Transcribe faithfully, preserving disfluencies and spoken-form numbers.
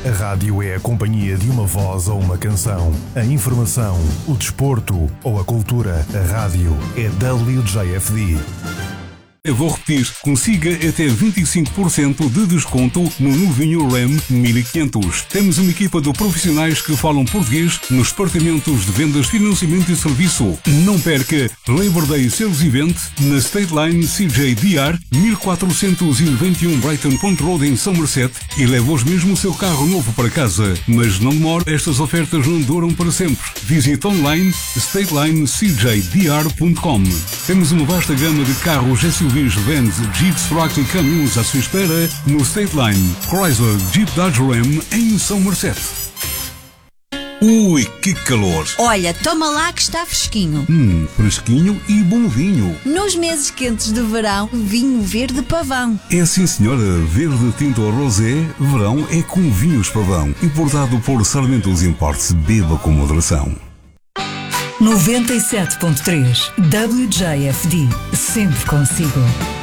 A rádio é a companhia de uma voz ou uma canção. A informação, o desporto ou a cultura. A rádio é W J F D. Eu vou repetir. Consiga até vinte e cinco por cento de desconto no novinho Ram mil e quinhentos. Temos uma equipa de profissionais que falam português nos departamentos de vendas, financiamento e serviço. Não perca Labor Day Sales Event na State Line C J D R mil quatrocentos e vinte e um Brighton Point Road em Somerset e leve hoje mesmo o seu carro novo para casa. Mas não demore, estas ofertas não duram para sempre. Visite online stateline c j d r ponto com. Temos uma vasta gama de carros S U V, vans, Jeeps, Trucks e caminhões à sua espera no State Line Chrysler Jeep Dodge Ram em Somerset. Ui, que calor! Olha, toma lá que está fresquinho. Hum, fresquinho e bom vinho. Nos meses quentes de verão, vinho verde pavão. É sim, senhora. Verde tinto rosé, verão é com vinhos pavão. Importado por Sarmentos Imports. Beba com moderação. noventa e sete ponto três W J F D. Sempre consigo.